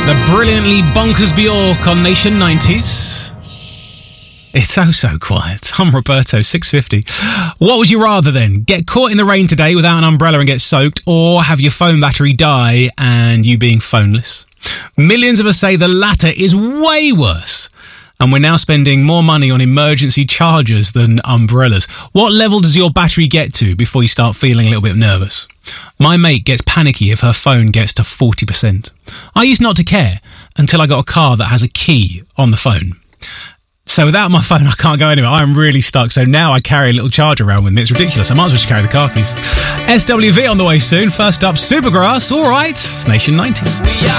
The brilliantly bonkers Bjork on Nation 90s. It's so quiet. I'm Roberto, 6:50. What would you rather then? Get caught in the rain today without an umbrella and get soaked, or have your phone battery die and you being phoneless? Millions of us say the latter is way worse. And we're now spending more money on emergency chargers than umbrellas. What level does your battery get to before you start feeling a little bit nervous? My mate gets panicky if her phone gets to 40%. I used not to care until I got a car that has a key on the phone. So without my phone, I can't go anywhere. I'm really stuck. So now I carry a little charger around with me. It's ridiculous. I might as well just carry the car keys. SWV on the way soon. First up, Supergrass. All right. It's Nation 90s.